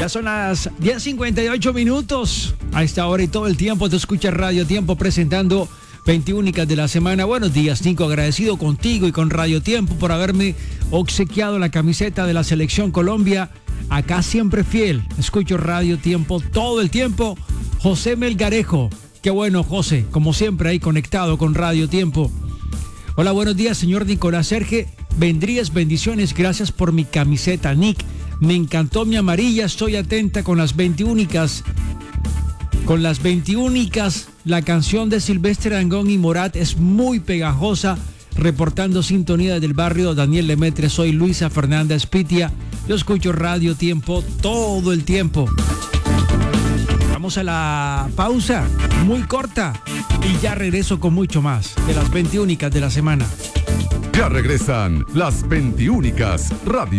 Ya son las 10:58 minutos. A esta hora y todo el tiempo te escucha Radio Tiempo presentando 21 de la semana. Buenos días, Nico. Agradecido contigo y con Radio Tiempo por haberme obsequiado la camiseta de la Selección Colombia. Acá siempre fiel. Escucho Radio Tiempo todo el tiempo. José Melgarejo. Qué bueno, José. Como siempre ahí conectado con Radio Tiempo. Hola, buenos días, señor Nicolás Serge. Vendrías, bendiciones. Gracias por mi camiseta, Nick. Me encantó mi amarilla. Estoy atenta con las 21. Con las 21, la canción de Silvestre Dangond y Morat es muy pegajosa. Reportando sintonía del barrio Daniel Lemetre, soy Luisa Fernanda Espitia. Yo escucho Radio Tiempo todo el tiempo. Vamos a la pausa, muy corta, y ya regreso con mucho más de las 21 de la semana. Ya regresan las 21 Radio.